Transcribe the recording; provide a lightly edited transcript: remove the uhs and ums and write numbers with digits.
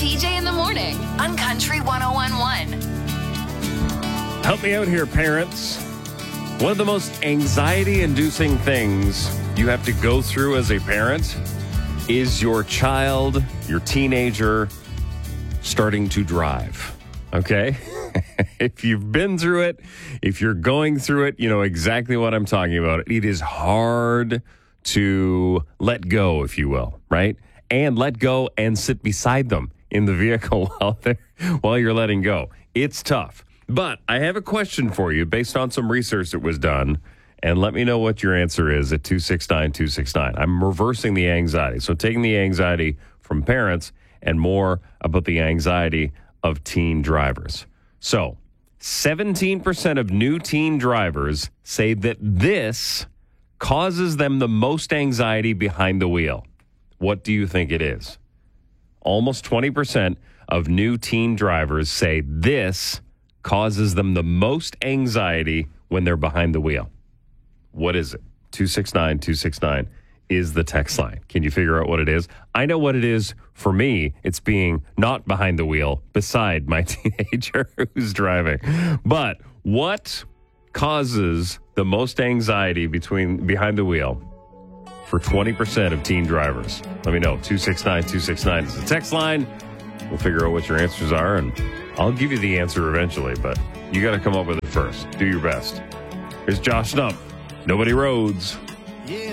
BJ in the morning on Country 101.1. Help me out here, parents. One of the most anxiety-inducing things you have to go through as a parent is your child, your teenager, starting to drive. Okay? If you've been through it, if you're going through it, you know exactly what I'm talking about. It is hard to let go, if you will, right? And let go and sit beside them in the vehicle while you're letting go. It's tough. But I have a question for you based on some research that was done, and let me know what your answer is at 269-269. I'm reversing the anxiety. So taking the anxiety from parents and more about the anxiety of teen drivers. So 17% of new teen drivers say that this causes them the most anxiety behind the wheel. What do you think it is? Almost 20% of new teen drivers say this causes them the most anxiety when they're behind the wheel. What is it? 269-269 is the text line. Can you figure out what it is? I know what it is for me. It's being not behind the wheel beside my teenager who's driving. But what causes the most anxiety behind the wheel for 20% of teen drivers? Let me know. 269-269 is the text line. We'll figure out what your answers are, and I'll give you the answer eventually, but you got to come up with it first. Do your best. Here's Josh Stump. Nobody Roads.